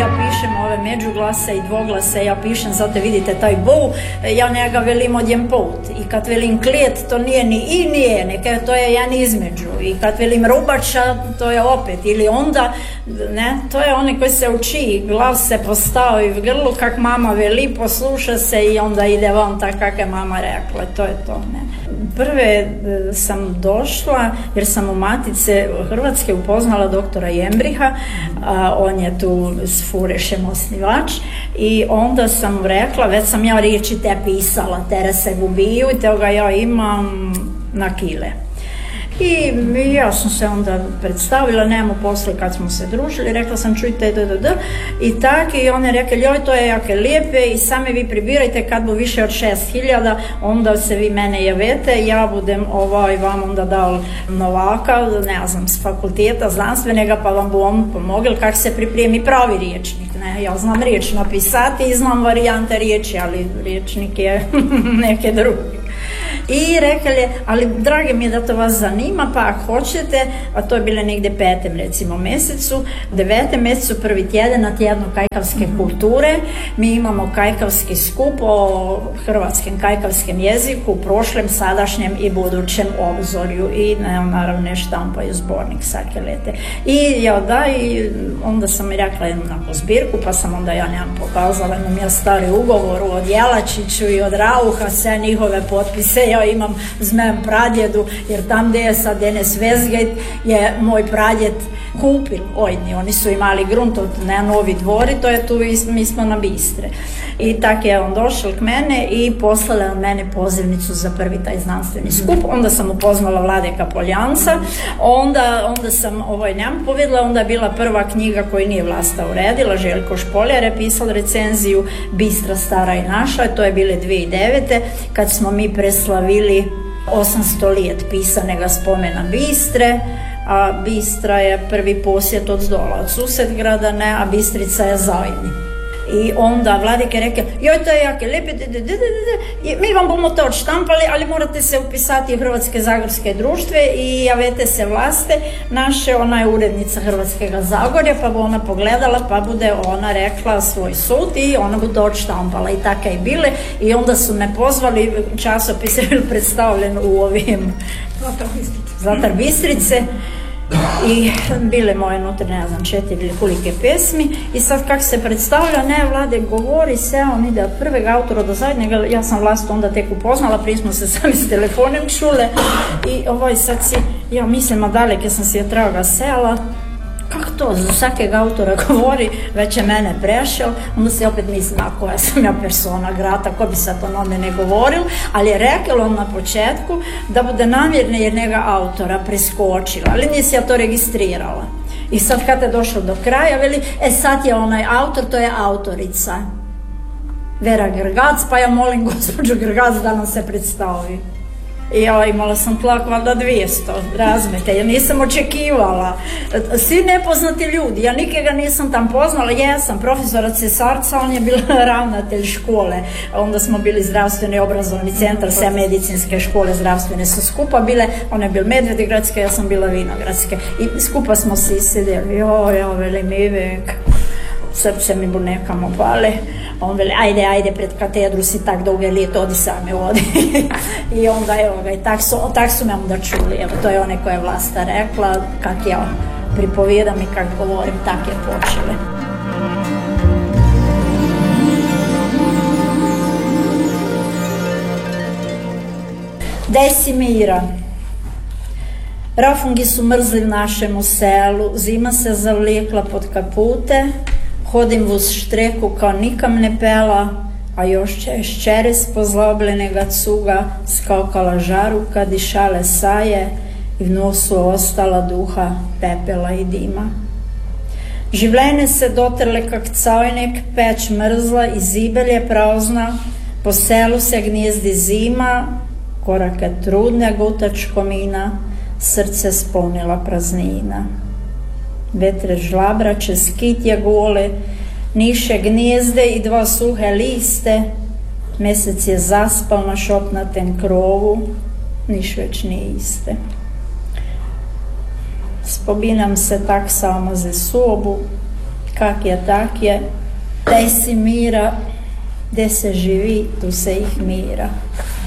ja pišem ove međuglase i dvoglase, ja pišem, zato vidite taj bu, ja njega velim odjem put. I kad velim klijet, to nije ni i nije, neke, to je jedan između. I kad velim rubača, to je opet. Ili onda, ne, to je onaj koji se uči, glas se postavi v grlu, kak mama veli, posluša se i onda ide van tak kak je mama rekla. To je to, ne. Prve sam došla jer sam u Matice Hrvatske upoznala doktora Jembriha, on je tu s Furešem osnivač, i onda sam mu rekla, već sam ja riječi te pisala, tere se gubiju i toga ja imam na kile. I ja sam se onda predstavila, nemamo posle kad smo se družili, rekla sam čujte i tak, i one rekli joj to je jake lijepe i same vi pribirajte kad bu više od 6.000 onda se vi mene javete, ja budem vam onda dal novaka, ne znam, s fakulteta znanstvenega pa vam bu on pomogel kak se pripremi pravi riječnik. Ne, ja znam riječ napisati i znam varijante riječi, ali riječnik je neke druge. I rekli je, ali drage mi je da to vas zanima, pa ako hoćete, a to je bile negdje 5. recimo mjesecu, 9. mjesecu prvi tjedan na tjednu kajkavske kulture, mi imamo kajkavski skup o hrvatskom kajkavskom jeziku, prošlem, sadašnjem i budućem obzorju i naravno štampaju zbornik svake lete. I ja da, i onda sam mi rekla jednu nakon zbirku, pa sam onda ja njam pokazala, imam ja stari ugovor od Jelačiću i od Rauha, sve njihove potpise, ja imam s mojom pradjedu, jer tam gdje je sad Enes Westgate je moj pradjed kupil ojdni, oni su imali grunt od Novi dvori, to je tu, mi smo na Bistre. I tak je on došao k mene i poslala on mene pozivnicu za prvi taj znanstveni skup, onda sam upoznala Vladeka Poljanca, onda sam njam povedala, onda je bila prva knjiga koju nije Vlasta uredila, Željko Špoljar je pisal recenziju Bistra stara i naša, to je bile 2009. kad smo mi preslavili 800 let pisanega spomena Bistre, a Bistra je prvi posjet od zdola, od Susedgrada, ne, a Bistrica je zajedni. I onda Vladik je rekao, joj to je jake lijepe, mi vam bomo to odštampali, ali morate se upisati u Hrvatske zagorske društve i javete se Vlaste naše, ona je urednica Hrvatskega Zagorja, pa bo ona pogledala, pa bude ona rekla svoj sud i ona bu to odštampala i tako je bile. I onda su me pozvali, časopis je predstavljen u ovim Zlatar Bistrice. I bile moje unutra, ne znam, 4 ili kolike pesmi i sad kak se predstavlja, ne, Vlade govori se, on ide od prveg autora do zadnjega, ja sam Vlastu onda tek upoznala, prije smo se sami s telefonom čule i sad si, ja mislim, a daleke sam si je traga sela, kako to, za svakeg autora govori, već je mene prešao, onda se opet mislim, a koja sam ja persona grata, ko bi sad o mene govoril, ali je rekao on na početku da bude namjerno jer njega autora preskočila, ali nisi ja to registrirala. I sad kad je došlo do kraja, veli, sad je onaj autor, to je autorica. Vera Grgac, pa ja molim gospođu Grgac da nam se predstavi. I ja imala sam tlak valjda 200, razumete, ja nisam očekivala. Svi nepoznati ljudi, ja nikega nisam tam poznala, jesam profesora Cesarca, on je bio ravnatelj škole, onda smo bili zdravstveni obrazovni centar, sve medicinske škole zdravstvene su skupa bile, on je bil Medvedgradske, ja sam bila Vinogradske i skupa smo se sedeli, joj, veli mi vek. Srce mi bo nekamo pale, on veli, ajde, pred katedru si tak dolge let, odi sami, odi. I onda, evo ga, i tak su me onda čuli, evo, to je one koje je Vlasta rekla, kak ja pripovijedam i kak govorim, tak je počele. Desimira. Rafungi su mrzli v našemu selu, zima se zavlekla pod kapute, hodim vuz štreku kao nikam ne pela, a još ščere s pozlobljenega cuga skakala žaruka, dišale saje i v nosu ostala duha pepela i dima. Življenje se dotrle kak cajnik, peč mrzla i zibelj je prazna, po selu se gnjezdi zima, korake trudne gutač komina, srce spolnila praznina. Vetre žlabra čez kitje gole, niše gnjezde i 2 suhe liste, mesec je zaspal na šopnatem krovu, niš već nije iste. Spominam se tak samo za sobu, kak je, tak je, te si mira, gdje se živi, tu se ih mira.